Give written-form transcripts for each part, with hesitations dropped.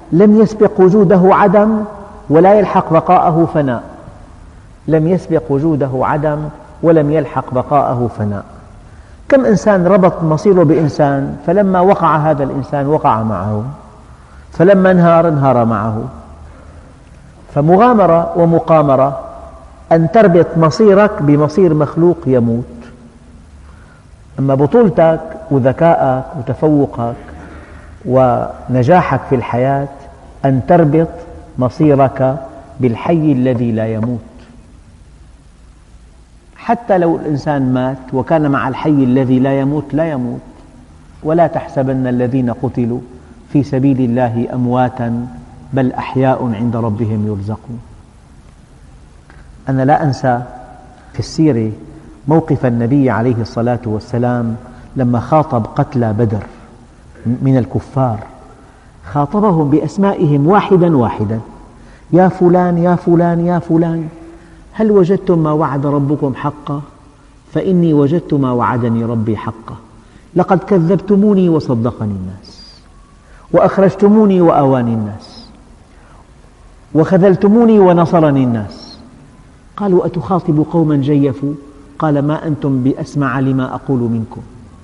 لم يسبق وجوده عدم ولا يلحق بقاءه فناء. لم يسبق وجوده عدم ولم يلحق بقاءه فناء. كم إنسان ربط مصيره بإنسان، فلما وقع هذا الإنسان وقع معه، فلما انهار انهار معه. فمغامرة ومقامرة أن تربط مصيرك بمصير مخلوق يموت. أما بطولتك وذكائك وتفوقك ونجاحك في الحياة أن تربط مصيرك بالحي الذي لا يموت. حتى لو الإنسان مات وكان مع الحي الذي لا يموت لا يموت. ولا تحسبن الذين قتلوا في سبيل الله أمواتا بل أحياء عند ربهم يرزقون. أنا لا أنسى في السيرة موقف النبي عليه الصلاة والسلام لما خاطب قتلى بدر من الكفار، خاطبهم بأسمائهم واحدا واحدا: يا فلان يا فلان يا فلان، هل وجدتم ما وعد ربكم حقا؟ فإني وجدت ما وعدني ربي حقا. لقد كذبتموني وصدقني الناس، وأخرجتموني وآواني الناس، وخذلتموني ونصرني الناس. قالوا: أتخاطب قوما جيفوا؟ قال: ما أنتم بأسمع لما أقول منكم.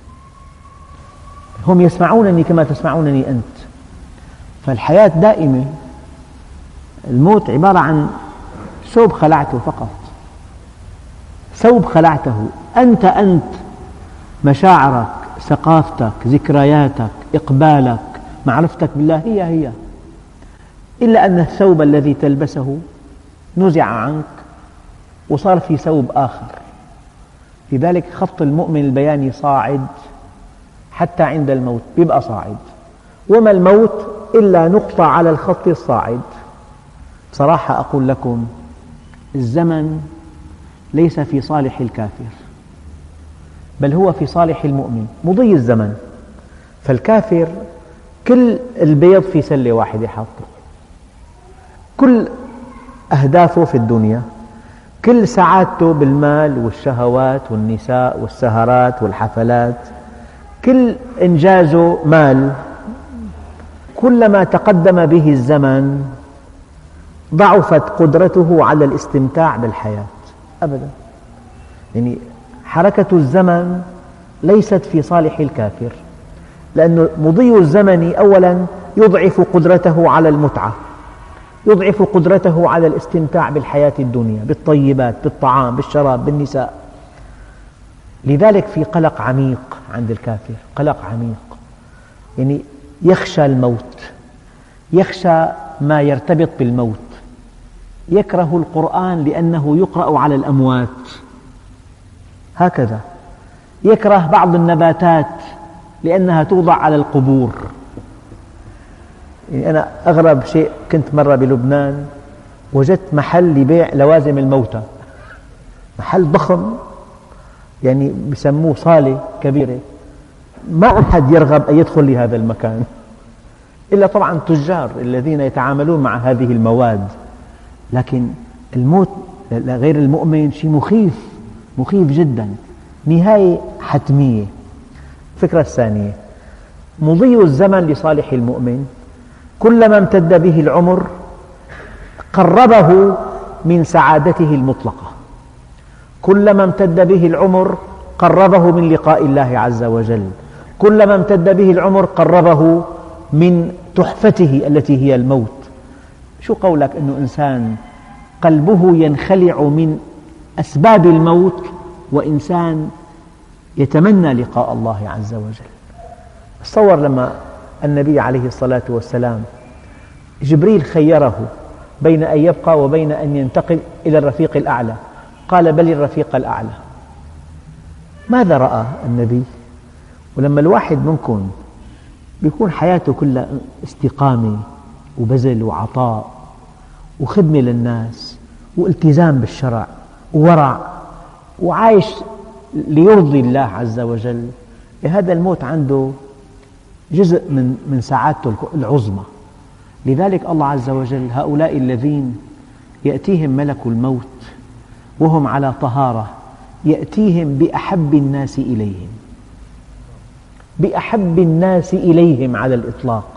هم يسمعونني كما تسمعونني أنت. فالحياة دائمة. الموت عبارة عن ثوب خلعته فقط، ثوب خلعته. أنت مشاعرك، ثقافتك، ذكرياتك، إقبالك، معرفتك بالله هي، إلا أن الثوب الذي تلبسه نزع عنك وصار في ثوب آخر. لذلك خط المؤمن البياني صاعد حتى عند الموت يبقى صاعد. وما الموت إلا نقطة على الخط الصاعد. بصراحة أقول لكم، الزمن ليس في صالح الكافر، بل هو في صالح المؤمن. مضي الزمن. فالكافر كل البيض في سلة واحدة حاطه، كل أهدافه في الدنيا، كل سعادته بالمال والشهوات والنساء والسهرات والحفلات، كل إنجازه مال. كلما تقدم به الزمن ضعفت قدرته على الاستمتاع بالحياة أبدا. يعني حركة الزمن ليست في صالح الكافر، لأن مضي الزمن أولا يضعف قدرته على المتعة، يضعف قدرته على الاستمتاع بالحياة الدنيا، بالطيبات، بالطعام، بالشراب، بالنساء. لذلك في قلق عميق عند الكافر، قلق عميق. يعني يخشى الموت، يخشى ما يرتبط بالموت، يكره القرآن لأنه يقرأ على الأموات، هكذا. يكره بعض النباتات لأنها توضع على القبور. يعني أنا أغرب شيء، كنت مرة بلبنان وجدت محل لبيع لوازم الموتى، محل ضخم، يعني يسموه صالة كبيرة. ما أحد يرغب أن يدخل لهذا المكان إلا طبعا التجار الذين يتعاملون مع هذه المواد. لكن الموت لغير المؤمن شيء مخيف، مخيف جدا، نهاية حتمية. الفكرة الثانية: مضي الزمن لصالح المؤمن. كلما امتد به العمر قربه من سعادته المطلقة، كلما امتد به العمر قربه من لقاء الله عز وجل، كلما امتد به العمر قربه من تحفته التي هي الموت. شو قولك أنه إنسان قلبه ينخلع من أسباب الموت وإنسان يتمنى لقاء الله عز وجل؟ تصور لما النبي عليه الصلاة والسلام جبريل خيره بين أن يبقى وبين أن ينتقل إلى الرفيق الأعلى، قال: بل الرفيق الأعلى. ماذا رأى النبي؟ ولما الواحد منكم بيكون حياته كلها استقامة وبذل وعطاء وخدمة للناس والتزام بالشرع وورع وعايش ليرضي الله عز وجل، هذا الموت عنده جزء من سعادته العظمى. لذلك الله عز وجل هؤلاء الذين يأتيهم ملك الموت وهم على طهارة يأتيهم بأحب الناس إليهم، بأحب الناس إليهم على الإطلاق،